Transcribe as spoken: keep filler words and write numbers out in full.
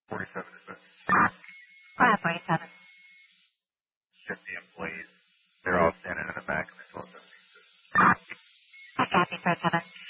forty-seven is it? Car forty-seven. fifty employees. They're all standing in the back of the closest. I copy, forty-seven.